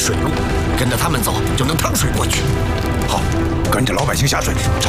水路，跟着他们走就能趟水过去。 好，跟着老百姓下水，朝